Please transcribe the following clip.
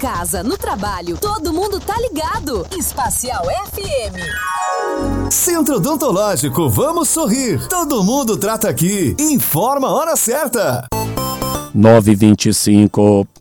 casa, no trabalho, todo mundo tá ligado. Espacial FM. Centro Odontológico, vamos sorrir. Todo mundo trata aqui. Informa a hora certa. 9h25.